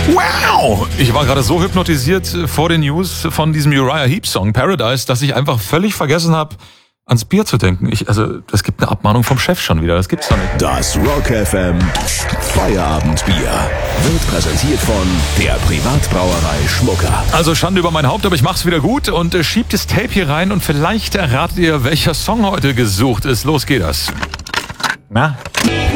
Wow! Ich war gerade so hypnotisiert vor den News von diesem Uriah Heep Song Paradise, dass ich einfach völlig vergessen habe, ans Bier zu denken. Das gibt eine Abmahnung vom Chef schon wieder. Das gibt's doch nicht. Das Rock FM Feierabendbier wird präsentiert von der Privatbrauerei Schmucker. Also Schande über mein Haupt, aber ich mach's wieder gut und schiebt das Tape hier rein und vielleicht erratet ihr, welcher Song heute gesucht ist. Los geht das. Na?